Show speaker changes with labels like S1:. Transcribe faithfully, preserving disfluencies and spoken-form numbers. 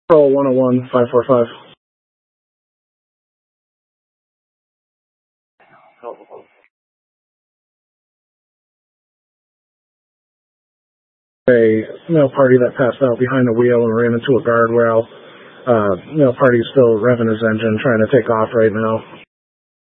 S1: Control one oh one, five four five. A male party that passed out behind the wheel and ran into a guardrail. Uh, male party's still revving his engine, trying to take off right now.